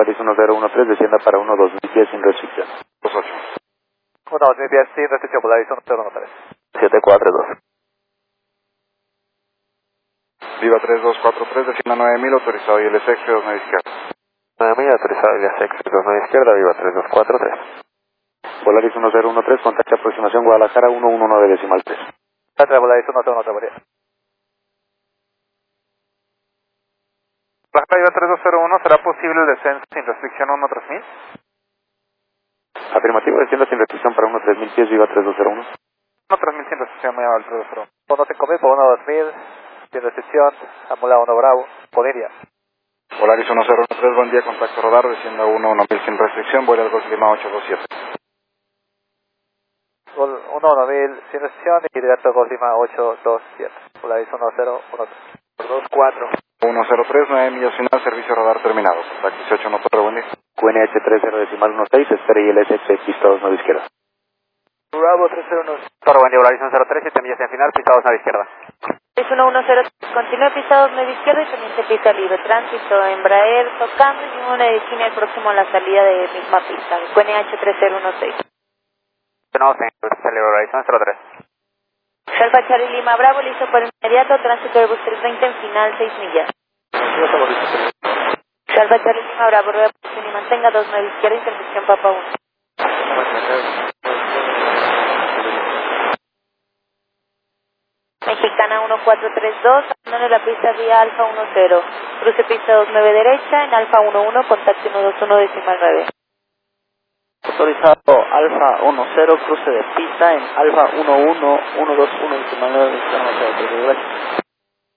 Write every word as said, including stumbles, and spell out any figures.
Polaris uno cero uno tres, descienda para uno dos mil pies sin restricción. dos ocho. uno dos mil pies sin restricción, Polaris uno cero uno tres. siete cuatro dos. Viva tres dos cuatro tres, descienda nueve mil, autorizado I L S X dos nueve izquierda. nueve mil, autorizado I L S X dos nueve izquierda, Viva tres dos cuatro tres. Polaris uno cero uno tres, contacto aproximación Guadalajara uno uno nueve decimal tres. Polaris uno cero uno tres, Guadalajara Viva tres dos cero uno, ¿será posible el descenso sin restricción uno tres mil? Afirmativo, descienda sin restricción para uno tres mil pies, Viva tres dos cero uno. uno tres mil sin restricción, muy amable, tres dos cero uno. uno cinco mil por uno dos mil, sin restricción, Amula uno Bravo, Poniria. Polaris uno cero uno tres, buen día, contacto radar, descienda uno uno mil sin restricción, vuela al Golf Lima ocho dos siete. uno uno mil sin restricción y directo a Golf Lima ocho dos siete. Polaris uno cero uno tres. dos cuatro. uno cero tres, nueve millas final, servicio radar terminado. Contacto dieciocho, no torre, buen día. Q N H tres cero decimal uno seis, espera I L S X pista dos nueve izquierda. Bravo tres cero uno. Torre, buen día, Polaris uno cero tres, siete millas en final, pista dos nueve izquierda. Es uno uno cero, continúa pista dos nueve izquierda y pendiente pista libre, tránsito, Embraer tocando y una esquina el próximo a la salida de misma pista, Q N H tres cero uno seis. No, señor, Polaris uno cero tres. Alfa Charlie Lima Bravo, listo por inmediato, tránsito de bus trescientos veinte en final seis millas. Alfa Charlie Lima Bravo, rueda posición y mantenga dos nueve izquierda, intersección Papa uno. Mexicana uno cuatro tres dos, abandone la pista vía Alfa uno cero, cruce pista dos nueve derecha, en Alfa uno uno, contacto uno dos uno decimal nueve. Autorizado Alfa uno cero, cruce de pista en Alfa uno uno, uno dos uno decimal nueve, gracias.